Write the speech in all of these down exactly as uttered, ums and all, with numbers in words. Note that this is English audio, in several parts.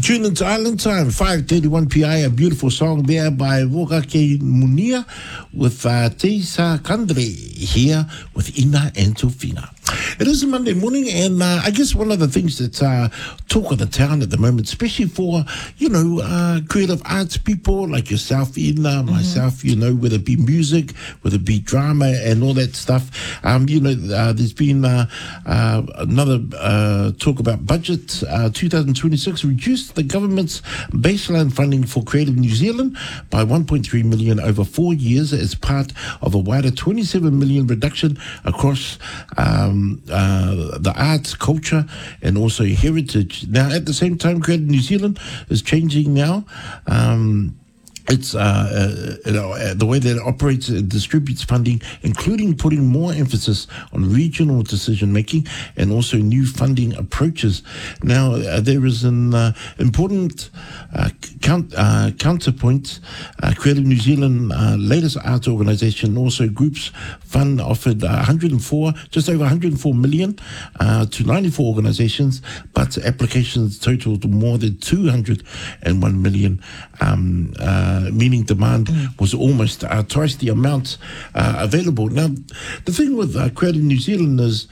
Tune into Island Time, five thirty-one P I, a beautiful song there by Wokake Munia with uh, Teisa Kandre here with Ina and Tofina. It is a Monday morning, and uh, I guess one of the things that's uh, talk of the town at the moment, especially for, you know, uh, creative arts people like yourself, Ina, mm-hmm. myself, you know, whether it be music, whether it be drama and all that stuff. Um, you know, uh, there's been uh, uh, another uh, talk about budget. Uh, twenty twenty-six reduced the government's baseline funding for Creative New Zealand by one point three million over four years as part of a wider twenty-seven million reduction across um, uh, the arts, culture, and also heritage. Now, at the same time, Creative New Zealand is changing now. Um, It's uh, uh, you know, uh, the way that it operates and distributes funding, including putting more emphasis on regional decision making and also new funding approaches. Now, uh, there is an uh, important uh, count, uh, counterpoint. Uh, Creative New Zealand, uh, latest arts organisation, also groups fund offered uh, one hundred four, just over one hundred four million uh, to ninety-four organisations, but applications totaled more than two hundred one million. Um, uh, meaning demand mm. was almost uh, twice the amount uh, available. Now, the thing with uh, Creative New Zealand is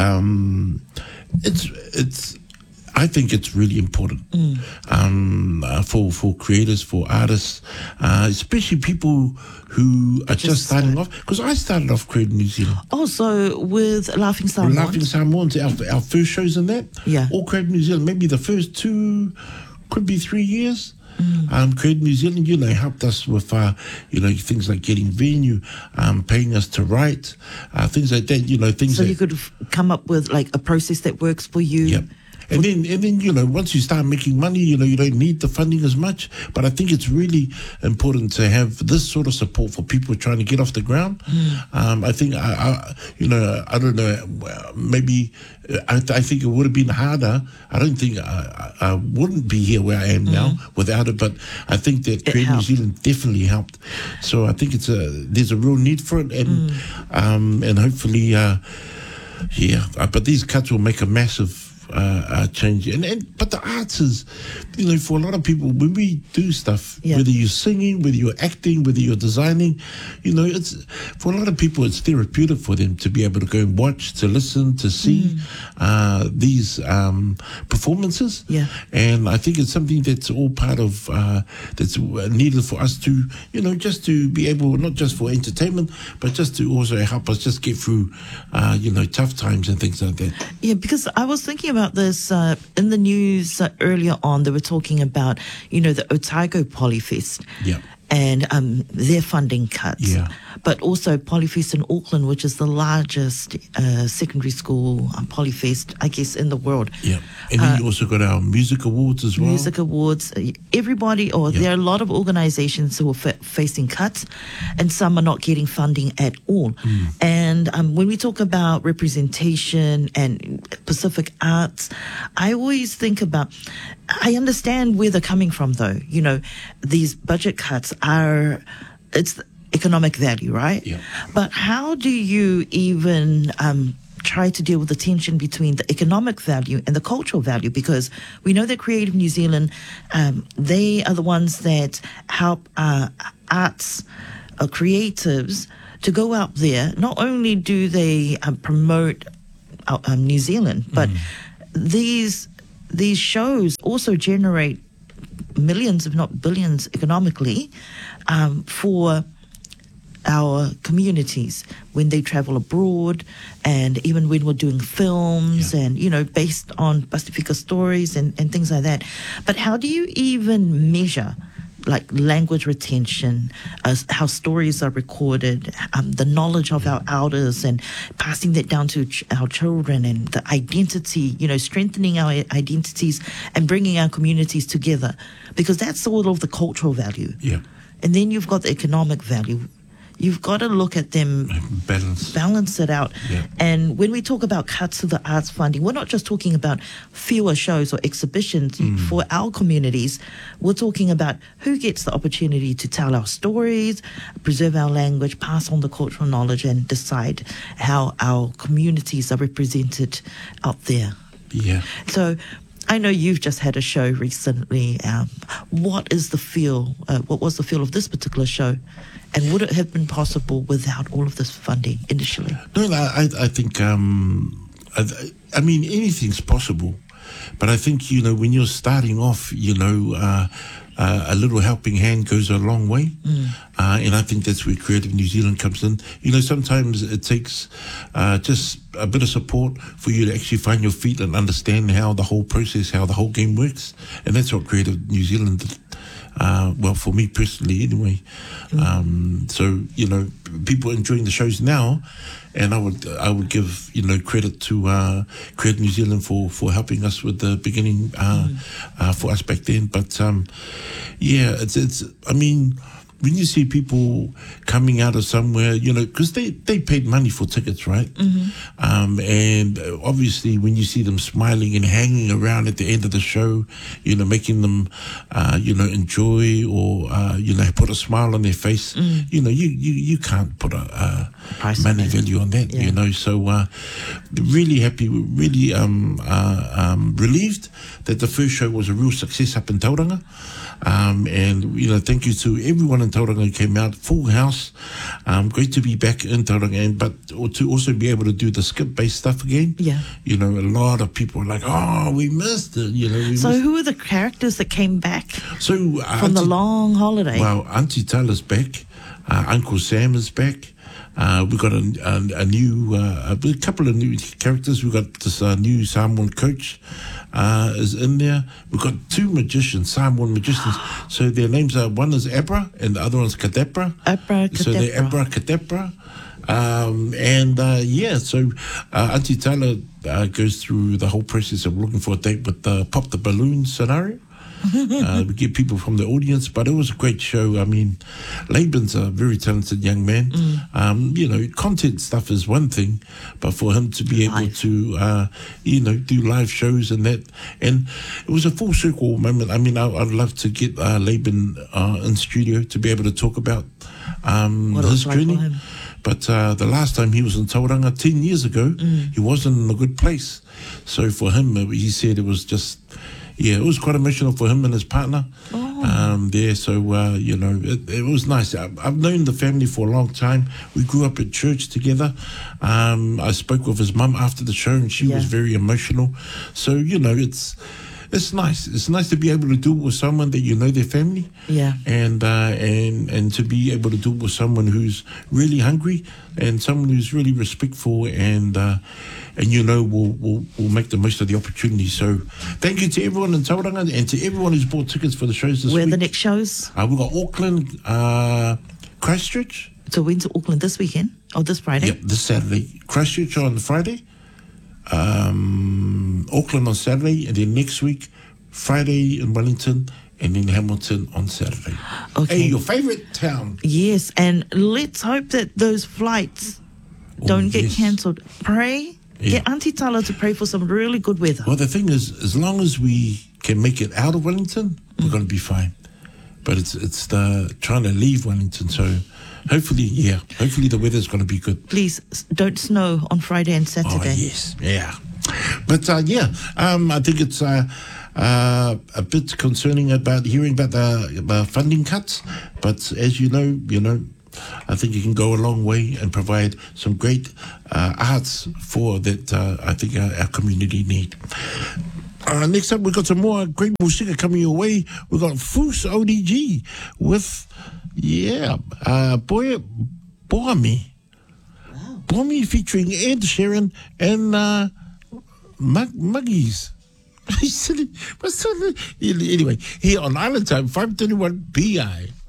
um, it's it's. I think it's really important mm. um, uh, for for creators, for artists, uh, especially people who are just, just starting off. Because I started off Creative New Zealand. Oh, so with Laughing Samoans? Laughing Samoans, our, our first shows in that. Yeah. All Creative New Zealand, maybe the first two, could be three years. Mm. Um, Creative New Zealand, you know, helped us with, uh, you know, things like getting venue, um, paying us to write, uh, things like that, you know, things So that, you could f- come up with, like, a process that works for you. Yep. And then, and then, you know, once you start making money, you know, you don't need the funding as much. But I think it's really important to have this sort of support for people trying to get off the ground. Mm. Um, I think, I, I, you know, I don't know, maybe I, I think it would have been harder. I don't think I, I wouldn't be here where I am mm. now without it. But I think that Creative New Zealand definitely helped. So I think it's a there's a real need for it, and mm. um, and hopefully, uh, yeah. But these cuts will make a massive. Uh, uh, change and, and but the arts is, you know, for a lot of people when we do stuff, yeah. whether you're singing, whether you're acting, whether you're designing, you know, it's for a lot of people it's therapeutic for them to be able to go and watch, to listen, to see mm. uh, these um, performances. Yeah. And I think it's something that's all part of uh, that's needed for us to, you know, just to be able, not just for entertainment, but just to also help us just get through, uh, you know, tough times and things like that. Yeah, because I was thinking about this uh, in the news uh, earlier on. They were talking about, you know, the Otago Polyfest. Yeah. And um, their funding cuts. Yeah. But also Polyfest in Auckland, which is the largest uh, secondary school um, Polyfest, I guess, in the world. Yeah. And then uh, you also got our music awards as well. Music awards. Everybody, or yeah. there are a lot of organizations who are fa- facing cuts, and some are not getting funding at all. Mm. And um, when we talk about representation and Pacific arts, I always think about, I understand where they're coming from, though. You know, these budget cuts are, it's economic value, right? Yeah. But how do you even um, try to deal with the tension between the economic value and the cultural value? Because we know that Creative New Zealand, um, they are the ones that help uh, arts uh, creatives to go out there. Not only do they um, promote uh, um, New Zealand, but mm. these these shows also generate millions, if not billions, economically um, for our communities when they travel abroad, and even when we're doing films yeah. and, you know, based on Pacifica stories and, and things like that. But how do you even measure, like, language retention, uh, how stories are recorded, um, the knowledge of our elders and passing that down to ch- our children, and the identity, you know, strengthening our identities and bringing our communities together? Because that's sort of the cultural value. Yeah. And then you've got the economic value. You've got to look at them, balance, balance it out. Yeah. And when we talk about cuts to the arts funding, we're not just talking about fewer shows or exhibitions mm. for our communities. We're talking about who gets the opportunity to tell our stories, preserve our language, pass on the cultural knowledge, and decide how our communities are represented out there. Yeah. So I know you've just had a show recently. Um, what is the feel? Uh, what was the feel of this particular show? And would it have been possible without all of this funding initially? No, I, I think, um, I, I mean, anything's possible. But I think, you know, when you're starting off, you know, uh, uh, a little helping hand goes a long way. Mm. Uh, and I think that's where Creative New Zealand comes in. You know, sometimes it takes uh, just a bit of support for you to actually find your feet and understand how the whole process, how the whole game works. And that's what Creative New Zealand did. Uh, well, for me personally, anyway. Mm. Um, so, you know, people enjoying the shows now, and I would I would give, you know, credit to uh, Creative New Zealand for, for helping us with the beginning uh, mm. uh, for us back then. But um, yeah, it's it's. I mean, when you see people coming out of somewhere, you know, because they, they paid money for tickets, right? Mm-hmm. Um, and obviously when you see them smiling and hanging around at the end of the show, you know, making them, uh, you know, enjoy or, uh, you know, put a smile on their face, mm. you know, you, you, you can't put a, a money value on that, yeah. you know. So uh, really happy, really um, uh, um, relieved that the first show was a real success up in Tauranga. Um, and, you know, thank you to everyone in Tauranga who came out, full house. Um, great to be back in Tauranga, and, but to also be able to do the skip-based stuff again. Yeah. You know, a lot of people are like, oh, we missed it. You know, we so missed who are the characters that came back so, uh, from Auntie, the long holiday? Well, Auntie Tyler's back. Uh, Uncle Sam is back. Uh, we've got a, a, a new, uh, a couple of new characters. We've got this uh, new Samoan coach uh, is in there. We've got two magicians, Samoan magicians. So their names are, one is Abra and the other one's Kadepra. Abra, So they're Abra, Kadepra. Um, and uh, yeah, so uh, Auntie Tyler uh, goes through the whole process of looking for a date with the Pop the Balloon scenario. uh, we get people from the audience, but it was a great show. I mean, Laban's a very talented young man. Mm. Um, you know, content stuff is one thing, but for him to be able live. to, uh, you know, do live shows and that, and it was a full circle moment. I mean, I, I'd love to get uh, Laban uh, in studio to be able to talk about um, his journey. Like But uh, the last time he was in Tauranga, ten years ago, mm. he wasn't in a good place. So for him, he said it was just... Yeah, it was quite emotional for him and his partner oh. um, there. So, uh, you know, it, it was nice. I, I've known the family for a long time. We grew up at church together. Um, I spoke with his mum after the show, and she yeah. was very emotional. So, you know, it's it's nice. It's nice to be able to do it with someone that you know their family. Yeah. And, uh, and, and to be able to do it with someone who's really hungry and someone who's really respectful and... Uh, and you know we'll, we'll we'll make the most of the opportunity. So thank you to everyone in Tauranga and to everyone who's bought tickets for the shows this Where week. Where the next shows? Uh, we've got Auckland, uh, Christchurch. So when's Auckland this weekend? Or this Friday? Yep, this Saturday. Christchurch on Friday. Um, Auckland on Saturday. And then next week, Friday in Wellington. And then Hamilton on Saturday. Okay. Hey, your favourite town. Yes, and let's hope that those flights oh, don't get yes. cancelled. Pray. Yeah. Get Auntie Tyler to pray for some really good weather. Well, the thing is, as long as we can make it out of Wellington, mm. we're going to be fine. But it's it's the trying to leave Wellington. So hopefully, yeah, hopefully the weather's going to be good. Please don't snow on Friday and Saturday. Oh, yes, yeah. But uh, yeah, um, I think it's uh, uh, a bit concerning about hearing about the uh, funding cuts. But as you know, you know. I think you can go a long way and provide some great uh, arts for that uh, I think our, our community need. Uh, next up, we've got some more great music coming your way. We've got Fus O D G with, yeah, uh, Boy, Boami. Wow. Boami featuring Ed Sheeran and uh, Mug, Muggies. Anyway, here on Island Time, five thirty-one P I.